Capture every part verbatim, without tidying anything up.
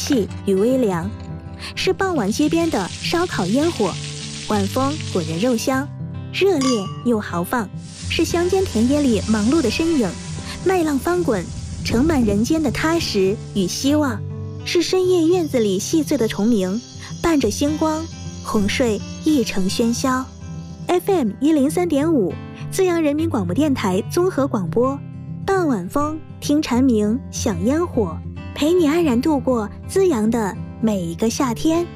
气与微凉，是傍晚街边的烧烤烟火，晚风裹着肉香，热烈又豪放，是乡间田野里忙碌的身影，麦浪翻滚，盛满人间的踏实与希望，是深夜院子里细碎的虫鸣，伴着星光，哄睡一城喧嚣。F M 一零三点五，资阳人民广播电台综合广播，傍晚风，听蝉鸣，享烟火，陪你安然度过资阳的每一个夏天。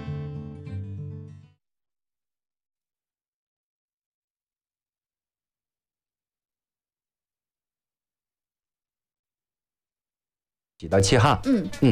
记到起哈，嗯嗯。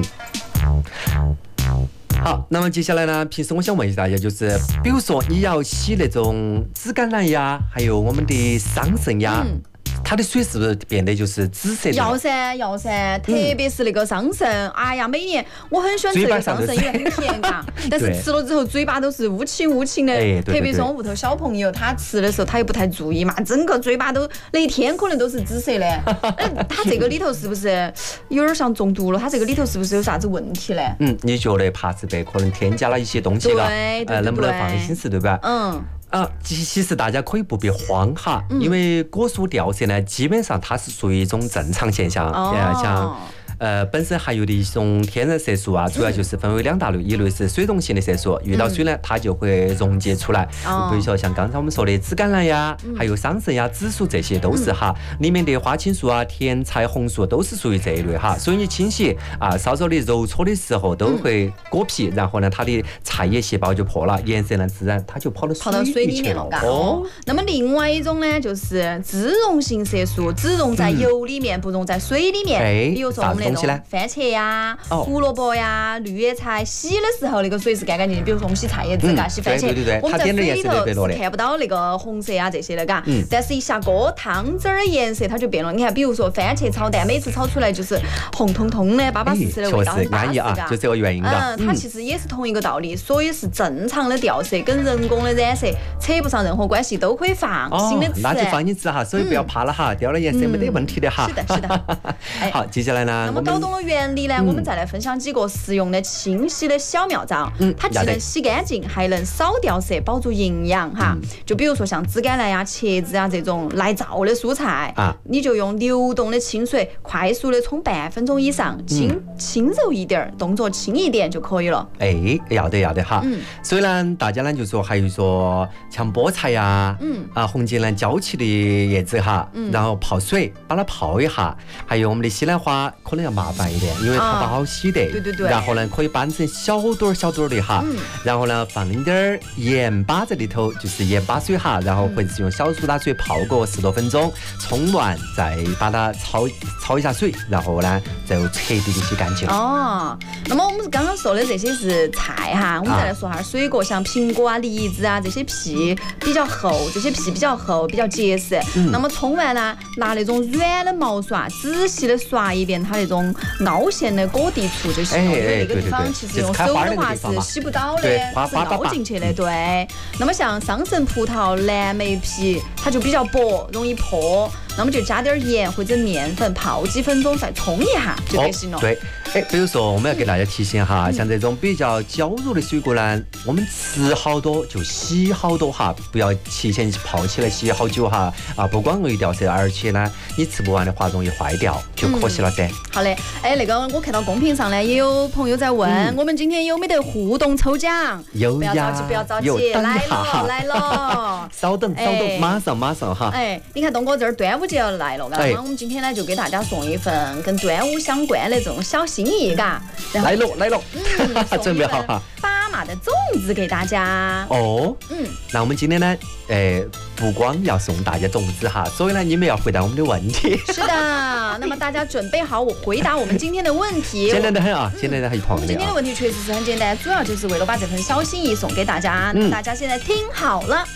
好，那么接下来呢？平时我想问一下大家，就是比如说你要洗那种紫甘蓝呀，还有我们的桑葚呀。嗯，它的水是不是变得就是紫色的？ 要噻，要噻，特别是那个桑葚，嗯、哎呀，每年我很喜欢吃那个桑葚，因为很甜嘎。但是吃了之后嘴巴都是乌青乌青的， 哎、对对对， 特别是我屋头小朋友，他吃的时候他又不太注意嘛，整个嘴巴都那一天可能都是紫色的。嗯，它这个里头是不是有点像中毒了？它这个里头是不是有啥子问题呢？ 嗯，你觉得怕是被可能添加了一些东西了？ 对对对， 呃，能不能放心思，对吧？ 嗯。 啊，其其实大家可以不必慌哈，嗯、因为果蔬掉色呢，基本上它是属于一种正常现象， 哦、 像。呃，本身含有的一种天然色素啊，主要就是分为两大类，一类是水溶性的色素，遇到水呢，它就会溶解出来。 嗯、 比如说像刚才我们说的紫甘蓝呀， 嗯、 还有桑葚呀、紫苏这些都是哈，嗯、里面的花青素啊、甜菜红素都是属于这一类哈。所以你清洗啊，稍稍的揉搓的时候都会裹皮，然后呢，它的菜叶细胞就破了，颜色呢自然它就跑到跑到水里面了。哦。那么另外一种呢，就是脂溶性色素，只溶在油里面，不溶在水里面。 哎， 比如说我们那种番茄呀、胡萝卜呀、绿叶菜，洗的时候那个水是干干净净。比如说我们洗菜叶子，嘎，洗番茄， 对对对， 我们在水里头是看不到那个红色啊这些的，嘎。 嗯。 但是一下锅，汤汁儿颜色它就变了。你看，比如说番茄炒蛋，每次炒出来就是红彤彤的、巴巴适适的味道，很巴适啊， 就这个原因的。 嗯，它其实也是同一个道理，所以是正常的掉色跟人工的染色扯不上任何关系，都可以放心的吃。 那就放心吃哈，所以不要怕了哈，掉了颜色没得问题的哈。 是的，是的。 好，接下来呢？ 那么搞懂了原理呢，我们再来分享几个实用的清洗的小妙招。嗯，它既能洗干净，还能少掉色，保住营养哈。就比如说像紫甘蓝呀、茄子啊这种耐燥的蔬菜啊，你就用流动的清水快速的冲半分钟以上，轻轻柔一点，动作轻一点就可以了。 哎，要得要得哈。嗯。所以呢，大家呢就说还有说像菠菜呀，嗯啊红芥蓝娇气的叶子哈，然后泡水把它泡一下，还有我们的西兰花可能要麻烦一点，因为它不好洗的。 对对对。 然后呢，可以掰成小朵小朵的哈，嗯、然后呢放一点盐巴在里头，就是盐巴水哈，然后或者是用小苏打水泡个十多分钟，冲完再把它焯焯一下水，然后呢就彻底的洗干净了。 哦，那么我们刚刚说的这些是菜哈，我们再来说下水果，像苹果啊、梨子啊这些皮比较厚，这些皮比较厚，比较结实。嗯、那么冲完呢，拿那种软的毛刷，仔细的刷一遍它那种凹陷的果蒂处就行了。因为那个地方其实用手的话是洗不到的，是凹进去的。对。那么像桑葚、葡萄、蓝莓皮，它就比较薄，容易破。那么就加点盐或者面粉，泡几分钟再冲一下就可行了。 哦、对，哎，比如说我们要给大家提醒哈，嗯、像这种比较娇柔的水果呢，我们吃好多就洗好多哈，不要提前泡起来洗好久哈啊，不光容易掉色，而且呢，你吃不完的话容易坏掉，就可惜了噻。嗯、 好嘞，哎，那个我看到公屏上呢也有朋友在问，嗯、我们今天有没得互动抽奖？ 有呀， 不要着急，不要着急，来了来了， 稍等稍等，哎、马上马上哈。 哎，你看东哥这儿端午节要来了，嘎、哎，我们今天呢就给大家送一份跟端午相关的这种小心意，嘎。 来喽来喽， 嗯， 准备好哈。 巴马的粽子给大家。 哦，嗯，那我们今天呢，呃，不光要送大家粽子哈，所以呢，你们要回答我们的问题。 是的，那么大家准备好，我回答我们今天的问题。 简单的很啊，简单的很朋友。 今天的问题确实是很简单，主要就是为了把这份小心意送给大家。嗯，大家现在听好了。 哦。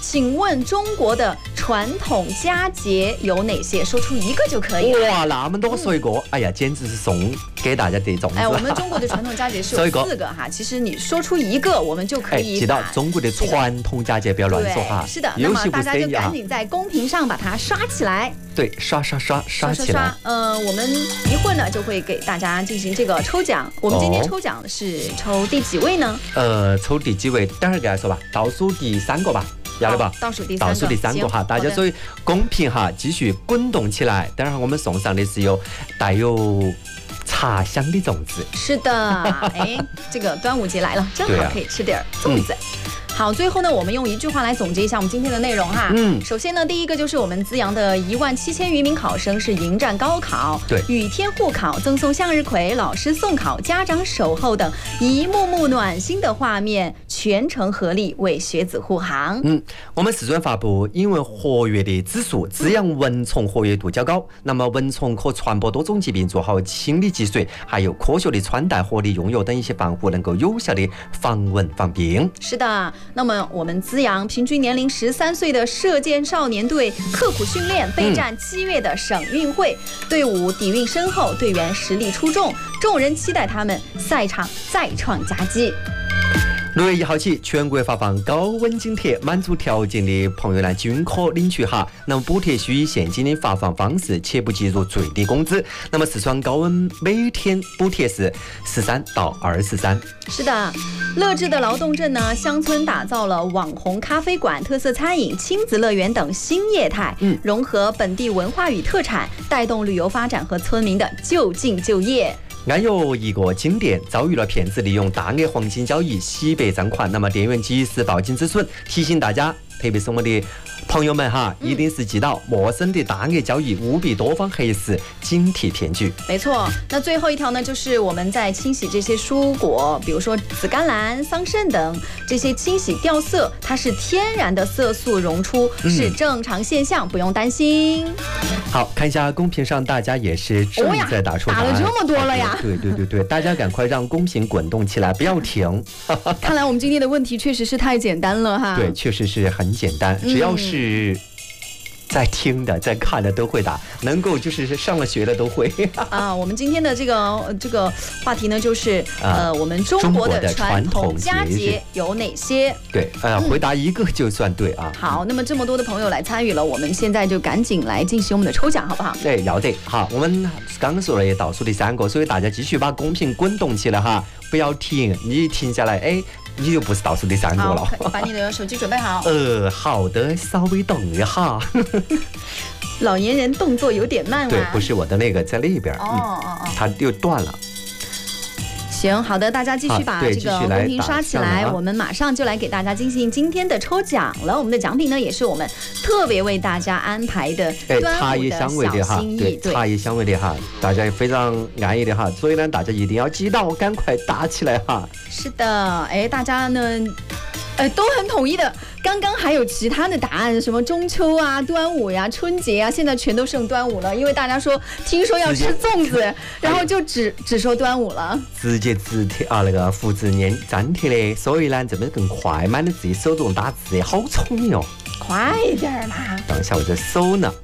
请问中国的传统佳节有哪些？说出一个就可以了。 哇，那么多水果，哎呀，简直是送给大家的粽子。 哎，我们中国的传统佳节是有四个哈，其实你说出一个，我们就可以。 哎，记到中国的传统佳节，不要乱说哈。 是的，那么大家就赶紧在公屏上把它刷起来。 对，刷刷刷刷起来。 呃，我们一会儿呢就会给大家进行这个抽奖。我们今天抽奖的是抽第几位呢？ 呃，抽第几位？等会儿给他说吧，倒数第三个吧。要得吧？ 倒数第三个， 倒数第三个哈，大家所以公屏哈继续滚动起来。等会儿我们送上的是有带有茶香的粽子。 是的，哎，这个端午节来了，正好可以吃点粽子。嗯好，最后呢，我们用一句话来总结一下我们今天的内容哈。嗯，首先呢，第一个就是我们资阳的一万七千余名考生是迎战高考， 对， 雨天护考，赠送向日葵，老师送考，家长守候等一幕幕暖心的画面，全程合力为学子护航。 嗯，我们四川发布因为活跃的指数，资阳蚊虫活跃度较高，那么蚊虫可传播多种疾病，做好清理积水，还有科学的穿戴、合理用药等一些防护，能够有效的防蚊防病。 是的。那么我们资阳平均年龄十三岁的射箭少年队刻苦训练，备战七月的省运会，队伍底蕴深厚，队员实力出众，众人期待他们赛场再创佳绩。 六月一号起，全国发放高温津贴，满足条件的朋友呢均可领取哈。那么补贴需以现金的发放方式，且不计入最低工资。那么四川高温每天补贴是十三到二十三。 是的，乐智的劳动镇呢，乡村打造了网红咖啡馆、特色餐饮、亲子乐园等新业态，嗯，融合本地文化与特产，带动旅游发展和村民的就近就业。 安有一个景点遭遇了骗子利用大额黄金交易洗白赃款，那么店员及时报警止损，提醒大家，特别是我们的朋友们哈，一定是记到陌生的大额交易，务必多方核实，警惕骗局。 没错，那最后一条呢，就是我们在清洗这些蔬果，比如说紫甘蓝、桑葚等这些清洗掉色，它是天然的色素溶出，嗯、是正常现象，不用担心。 好，看一下公屏上大家也是正在打出答案， 打了这么多了呀！ 对对对对，大家赶快让公屏滚动起来，不要停。 看来我们今天的问题确实是太简单了哈。 对，确实是很简单，只要是在听的、在看的都会打，能够就是上了学的都会。 啊，我们今天的这个这个话题呢，就是呃，我们中国的传统佳节有哪些？对， 呃，回答一个就算对啊。 好，那么这么多的朋友来参与了，我们现在就赶紧来进行我们的抽奖，好不好？ 对，要得。好，我们刚刚说了也倒数第三个，所以大家继续把公屏滚动起来哈，不要停，你停下来，哎。你就不是倒数第三个了。 把你的手机准备好。 呃，好的，稍微等一下。 老年人动作有点慢啊。 对，不是我的那个在那边。 哦哦哦， 它又断了。 行，好的，大家继续把这个公屏刷起来，我们马上就来给大家进行今天的抽奖了。我们的奖品呢，也是我们特别为大家安排的端午的小心意， 对，茶叶香味的哈，大家也非常安逸的哈，所以呢，大家一定要记到，赶快打起来哈。 是的，哎，大家呢，呃，都很统一的。刚刚还有其他的答案，什么中秋啊、端午呀、春节啊，现在全都剩端午了，因为大家说听说要吃粽子，然后就只只说端午了， 直接直贴啊那个复制粘粘贴的，所以呢这边更快，满的自己手动打字，好聪明哦， 快一点嘛！ 等一下我在搜呢，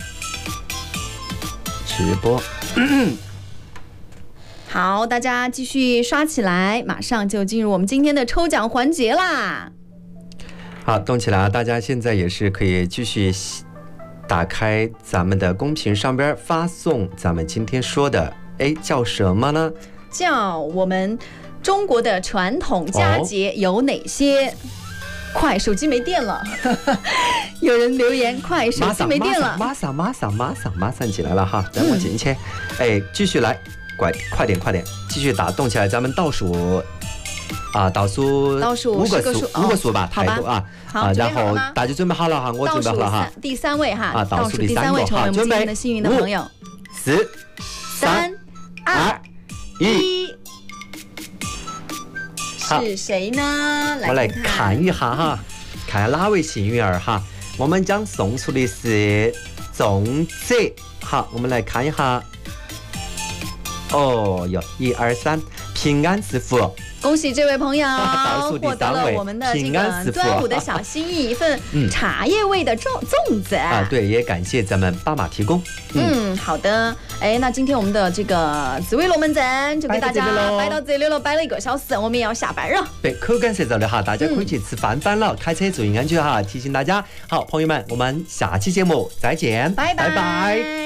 直播。 好，大家继续刷起来，马上就进入我们今天的抽奖环节啦。 好，动起来啊！大家现在也是可以继续打开咱们的公屏上边发送咱们今天说的，哎，叫什么呢？ 叫我们中国的传统佳节有哪些？哦、快，手机没电了。有人留言，快，手机没电了。 马上马上马上马上进来了哈，等我进去。嗯、哎，继续来，快快点快点，继续打动起来，咱们倒数。啊，倒数倒数五个数，五个数吧， 好吧啊， 好， 然后大家准备好了哈，我准备好了哈， 第三位哈， 啊，倒数第三位成为我们今天的幸运的朋友， 四、三、二、一， 是谁呢？ 我来看一下哈，看下哪位幸运儿哈，我们将送出的是粽子，好，我们来看一下，哦哟，一二三。 平安是福。 恭喜这位朋友倒数第获得三位了我们的这平安是福个端午的小心意，一份茶叶味的粽粽子啊，对，也感谢咱们爸妈提供。 嗯，嗯好的。哎，那今天我们的这个紫薇龙门阵就给大家摆到这里了，摆了一个小时，我们也要下班了。 对，口干舌燥的哈，大家可以去吃饭饭了，开车注意安全哈，提醒大家。好，朋友们，我们下期节目再见， 拜拜。 拜拜。